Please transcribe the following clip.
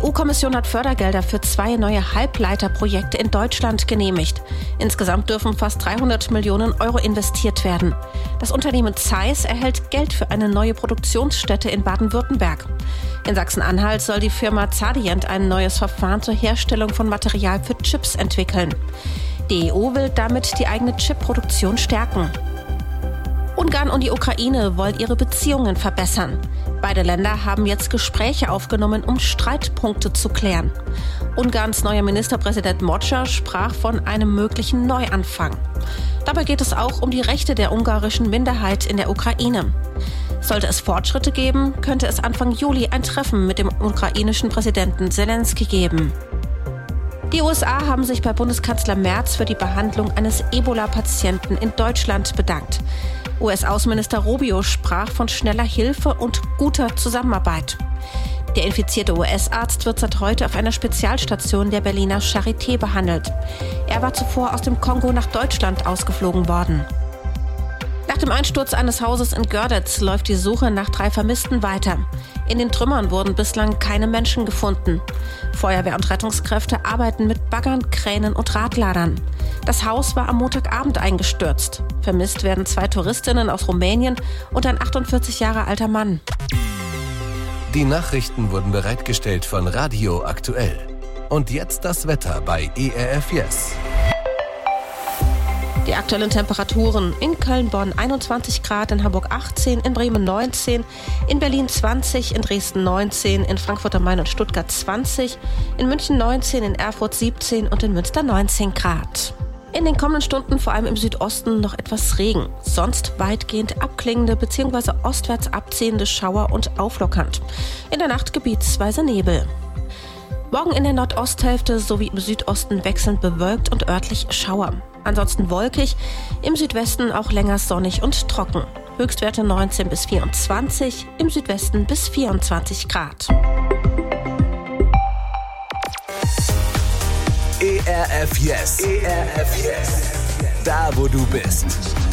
Die EU-Kommission hat Fördergelder für 2 neue Halbleiterprojekte in Deutschland genehmigt. Insgesamt dürfen fast 300 Millionen Euro investiert werden. Das Unternehmen Zeiss erhält Geld für eine neue Produktionsstätte in Baden-Württemberg. In Sachsen-Anhalt soll die Firma Zadient ein neues Verfahren zur Herstellung von Material für Chips entwickeln. Die EU will damit die eigene Chipproduktion stärken. Ungarn und die Ukraine wollen ihre Beziehungen verbessern. Beide Länder haben jetzt Gespräche aufgenommen, um Streitpunkte zu klären. Ungarns neuer Ministerpräsident Mocsa sprach von einem möglichen Neuanfang. Dabei geht es auch um die Rechte der ungarischen Minderheit in der Ukraine. Sollte es Fortschritte geben, könnte es Anfang Juli ein Treffen mit dem ukrainischen Präsidenten Selenskyj geben. Die USA haben sich bei Bundeskanzler Merz für die Behandlung eines Ebola-Patienten in Deutschland bedankt. US-Außenminister Rubio sprach von schneller Hilfe und guter Zusammenarbeit. Der infizierte US-Arzt wird seit heute auf einer Spezialstation der Berliner Charité behandelt. Er war zuvor aus dem Kongo nach Deutschland ausgeflogen worden. Nach dem Einsturz eines Hauses in Görlitz läuft die Suche nach 3 Vermissten weiter. In den Trümmern wurden bislang keine Menschen gefunden. Feuerwehr und Rettungskräfte arbeiten mit Baggern, Kränen und Radladern. Das Haus war am Montagabend eingestürzt. Vermisst werden 2 Touristinnen aus Rumänien und ein 48 Jahre alter Mann. Die Nachrichten wurden bereitgestellt von Radio Aktuell. Und jetzt das Wetter bei ERF Yes. Die aktuellen Temperaturen: in Köln-Bonn 21 Grad, in Hamburg 18, in Bremen 19, in Berlin 20, in Dresden 19, in Frankfurt am Main und Stuttgart 20, in München 19, in Erfurt 17 und in Münster 19 Grad. In den kommenden Stunden vor allem im Südosten noch etwas Regen, sonst weitgehend abklingende bzw. ostwärts abziehende Schauer und auflockernd. In der Nacht gebietsweise Nebel. Morgen in der Nordosthälfte sowie im Südosten wechselnd bewölkt und örtlich Schauer. Ansonsten wolkig, im Südwesten auch länger sonnig und trocken. Höchstwerte 19 bis 24, im Südwesten bis 24 Grad. ERF Yes. ERF Yes. Da, wo du bist.